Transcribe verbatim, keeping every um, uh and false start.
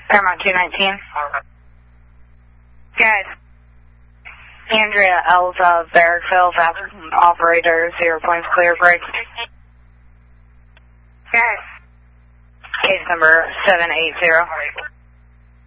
Paramount two nineteen. Guys. Andrea Elza, Barrackville, operator, zero points clear break. Guys. Case number seven eight zero.